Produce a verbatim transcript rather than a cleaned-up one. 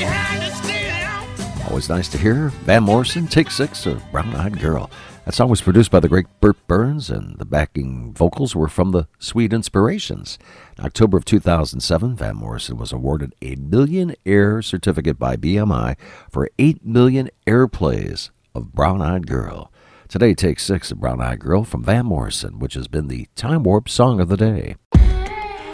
Always nice to hear. Van Morrison, Take Six, a Brown-Eyed Girl. That song was produced by the great Burt Burns, and the backing vocals were from the Sweet Inspirations. In October of two thousand seven, Van Morrison was awarded a Million Air Certificate by B M I for eight million airplays of Brown-Eyed Girl. Today, Take Six, a Brown-Eyed Girl from Van Morrison, which has been the Time Warp Song of the Day.